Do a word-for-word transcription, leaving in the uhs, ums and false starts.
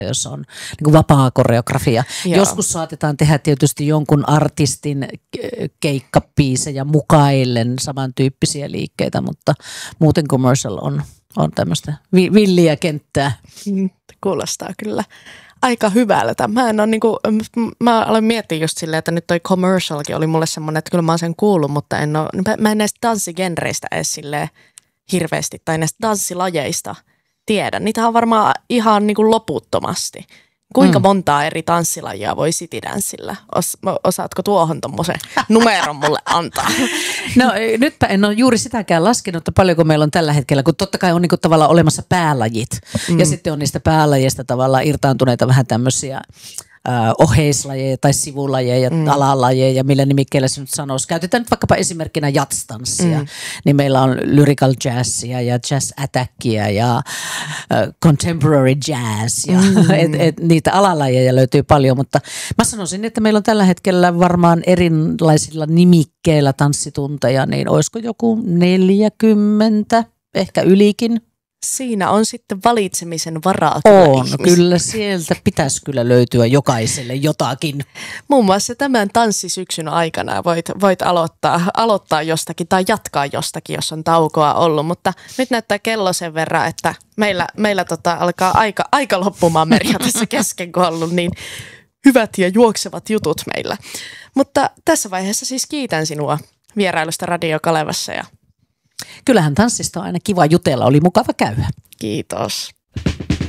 jos on niin kuin vapaa koreografia. Joo. Joskus saatetaan tehdä tietysti jonkun artistin keikkapiisejä mukaillen samantyyppisiä liikkeitä, mutta muuten commercial on, on tämmöistä vi- villiä kenttää. Mm, kuulostaa kyllä aika hyvältä. Mä en ole niinku, mä aloin miettiä just silleen, että nyt toi commercialkin oli mulle semmoinen, että kyllä mä oon sen kuullut, mutta en ole, mä en näistä tanssigenreistä edes silleen hirveästi tai näistä tanssilajeista tiedä. Niitä on varmaan ihan niinku loputtomasti. Kuinka mm. montaa eri tanssilajia voi citydanssilla? Os, osaatko tuohon tommosen numeron mulle antaa? No nytpä en ole juuri sitäkään laskenut, että paljonko meillä on tällä hetkellä, kun totta kai on niinku tavallaan olemassa päälajit. Mm. Ja sitten on niistä päälajista tavallaan irtaantuneita vähän tämmöisiä äh, oheislajeja tai sivulajeja, mm. alalajeja, millä nimikkeellä se nyt sanoisi. Käytetään nyt vaikkapa esimerkkinä jatstanssia. Mm. Niin meillä on lyrical jazzia ja jazz attackia ja äh, contemporary jazz. Ja mm. et, et, niitä alalajeja löytyy paljon, mutta mä sanoisin, että meillä on tällä hetkellä varmaan erilaisilla nimikkeillä tanssitunteja, niin olisiko joku neljäkymmentä, ehkä ylikin. Siinä on sitten valitsemisen varaa. On, kyllä sieltä pitäisi kyllä löytyä jokaiselle jotakin. Muun muassa tämän tanssisyksyn aikana voit, voit aloittaa, aloittaa jostakin tai jatkaa jostakin, jos on taukoa ollut, mutta nyt näyttää kello sen verran, että meillä, meillä tota alkaa aika, aika loppumaan Merja tässä kesken, kun on ollut niin hyvät ja juoksevat jutut meillä. Mutta tässä vaiheessa siis kiitän sinua vierailusta Radio Kalevassa ja kyllähän tanssista on aina kiva jutella, oli mukava käydä. Kiitos.